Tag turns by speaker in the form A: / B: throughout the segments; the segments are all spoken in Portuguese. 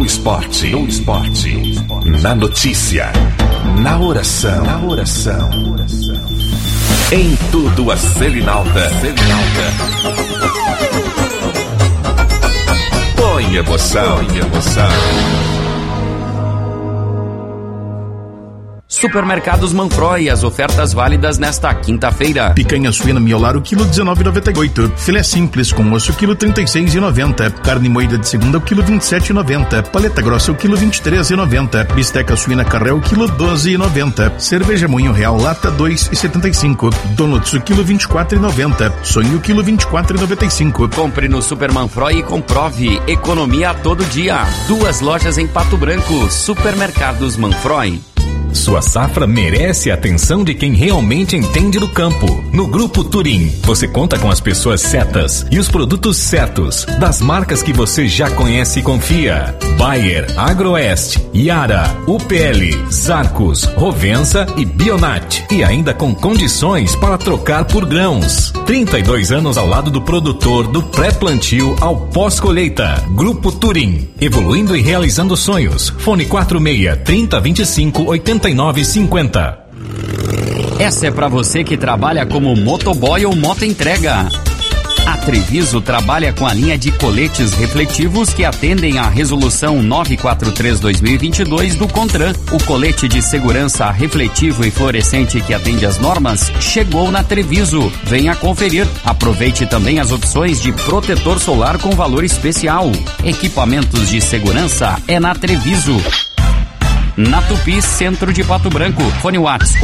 A: No esporte. Na notícia. Na oração. Em tudo a Selinalta. Põe emoção.
B: Supermercados Manfroy, as ofertas válidas nesta quinta-feira.
C: Picanha suína Miolar, o quilo 19,98. Filé simples com osso, quilo 36,90. Carne moída de segunda, o quilo 27,90. Paleta grossa, o quilo 23,90. Bisteca suína Carrel, quilo 12,90. Cerveja Moinho Real, lata 2,75. Donuts, o quilo 24,90. Sonho, o quilo 24,95.
B: Compre no Super Manfroy e comprove economia a todo dia. 2 lojas em Pato Branco. Supermercados Manfroy.
D: Sua safra merece a atenção de quem realmente entende do campo. No Grupo Turim, você conta com as pessoas certas e os produtos certos, das marcas que você já conhece e confia. Bayer, Agroeste, Yara, UPL, Zarcos, Rovensa e Bionat. E ainda com condições para trocar por grãos. 32 anos ao lado do produtor, do pré-plantio ao pós-colheita. Grupo Turim, evoluindo e realizando sonhos. Fone 46-3025-8950.
B: Essa é pra você que trabalha como motoboy ou motoentrega. A Treviso trabalha com a linha de coletes refletivos que atendem à resolução 943/2022 do CONTRAN. O colete de segurança refletivo e fluorescente que atende às normas chegou na Treviso. Venha conferir. Aproveite também as opções de protetor solar com valor especial. Equipamentos de segurança é na Treviso. Na Tupi, centro de Pato Branco. Fone Whats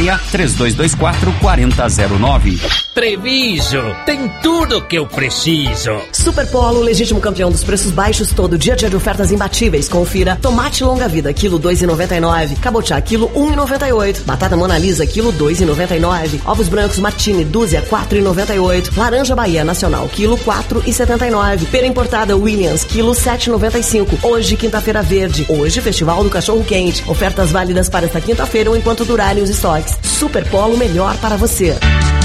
B: 46-3224-4009.
E: Treviso, tem tudo que eu preciso.
F: Super Polo, legítimo campeão dos preços baixos, todo dia de ofertas imbatíveis. Confira: tomate longa vida, quilo 2,99. Cabotiá, quilo 1,98. Batata Mona Lisa, quilo 2,99. Ovos brancos Martini, dúzia, 4,98. Laranja Bahia Nacional, quilo 4,79. Pera importada Williams, quilo 7,95. Hoje, quinta-feira verde. Hoje, Festival do Cachorro Quente. Ofertas válidas para esta quinta-feira ou enquanto durarem os estoques. Super Polo, melhor para você.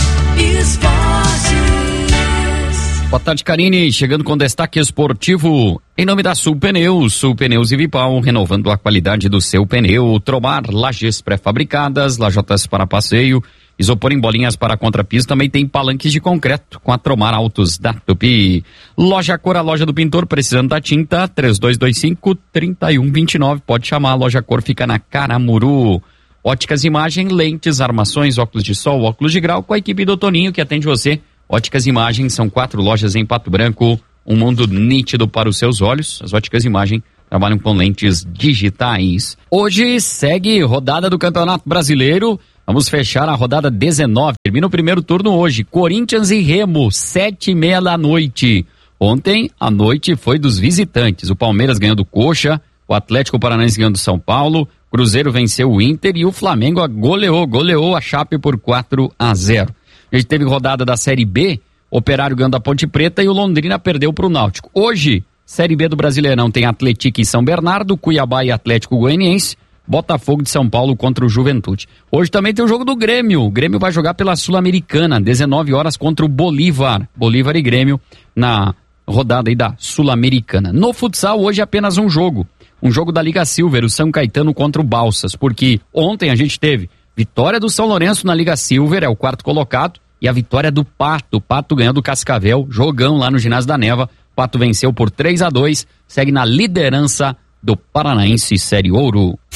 B: Boa tarde, Karine. Chegando com destaque esportivo em nome da Sul Pneus e Vipal, renovando a qualidade do seu pneu. Tromar, lajes pré-fabricadas, lajotas para passeio, isopor em bolinhas para contrapiso. Também tem palanques de concreto com a Tromar Autos da Tupi. Loja Cor, a loja do pintor, precisando da tinta, 3225-3129. Pode chamar, a Loja Cor fica na Caramuru. Óticas Imagem, lentes, armações, óculos de sol, óculos de grau, com a equipe do Toninho que atende você. Óticas Imagem, são 4 lojas em Pato Branco, um mundo nítido para os seus olhos. As Óticas Imagem trabalham com lentes digitais. Hoje segue rodada do Campeonato Brasileiro. Vamos fechar a rodada 19. Termina o primeiro turno hoje. Corinthians e Remo, 7h30 da noite. Ontem a noite foi dos visitantes. O Palmeiras ganhou do Coxa, o Atlético Paranaense ganhou do São Paulo, Cruzeiro venceu o Inter e o Flamengo goleou a Chape por 4-0. A gente teve rodada da Série B, Operário ganhando a Ponte Preta e o Londrina perdeu para o Náutico. Hoje, Série B do Brasileirão tem Atlético e São Bernardo, Cuiabá e Atlético Goianiense, Botafogo de São Paulo contra o Juventude. Hoje também tem o jogo do Grêmio. O Grêmio vai jogar pela Sul-Americana, 19 horas contra o Bolívar. Bolívar e Grêmio na rodada aí da Sul-Americana. No futsal, hoje é apenas um jogo. Um jogo da Liga Silver, o São Caetano contra o Balsas, porque ontem a gente teve vitória do São Lourenço na Liga Silver, é o 4º colocado, e a vitória do Pato. O Pato ganhou do Cascavel, jogão lá no Ginásio da Neva. O Pato venceu por 3-2, segue na liderança do Paranaense Série Ouro.